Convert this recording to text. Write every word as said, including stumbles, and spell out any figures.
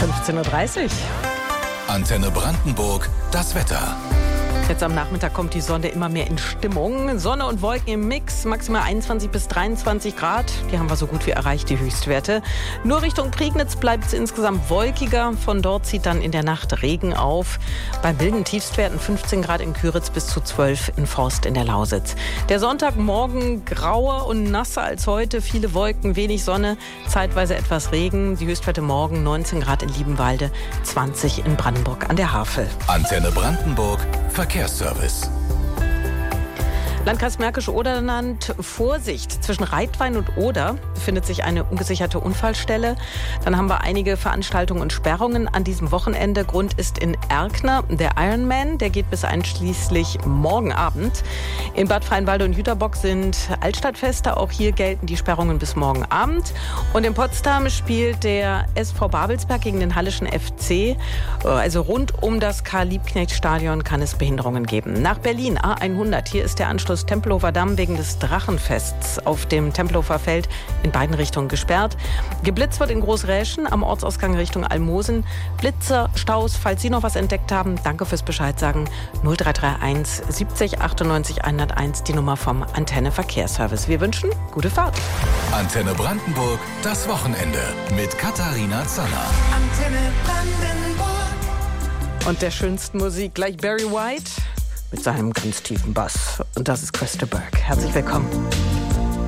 fünfzehn Uhr dreißig. Antenne Brandenburg, das Wetter. Jetzt am Nachmittag kommt die Sonne immer mehr in Stimmung. Sonne und Wolken im Mix, maximal einundzwanzig bis dreiundzwanzig Grad. Die haben wir so gut wie erreicht, die Höchstwerte. Nur Richtung Prignitz bleibt es insgesamt wolkiger. Von dort zieht dann in der Nacht Regen auf. Bei milden Tiefstwerten fünfzehn Grad in Küritz bis zu zwölf in Forst in der Lausitz. Der Sonntagmorgen grauer und nasser als heute. Viele Wolken, wenig Sonne, zeitweise etwas Regen. Die Höchstwerte morgen neunzehn Grad in Liebenwalde, zwanzig in Brandenburg an der Havel. Antenne Brandenburg, Verkehrsservice. Landkreis Märkisch-Oderland, Vorsicht, zwischen Reitwein und Oder befindet sich eine ungesicherte Unfallstelle. Dann haben wir einige Veranstaltungen und Sperrungen an diesem Wochenende. Grund ist in Erkner der Ironman, der geht bis einschließlich morgen Abend. In Bad Freienwalde und Jüterbock sind Altstadtfeste, auch hier gelten die Sperrungen bis morgen Abend. Und in Potsdam spielt der S V Babelsberg gegen den Hallischen F C. Also rund um das Karl-Liebknecht-Stadion kann es Behinderungen geben. Nach Berlin, A hundert, hier ist der Anschluss Tempelhofer Damm wegen des Drachenfests auf dem Tempelhofer Feld in beiden Richtungen gesperrt. Geblitzt wird in Großräschen am Ortsausgang Richtung Almosen. Blitzer, Staus, falls Sie noch was entdeckt haben, danke fürs Bescheid sagen. null drei drei eins siebzig achtundneunzig hunderteins, die Nummer vom Antenne Verkehrsservice. Wir wünschen gute Fahrt. Antenne Brandenburg, das Wochenende mit Katharina Zanner. Antenne Brandenburg. Und der schönsten Musik gleich Barry White mit seinem ganz tiefen Bass. Und das ist Christa Burke. Herzlich willkommen.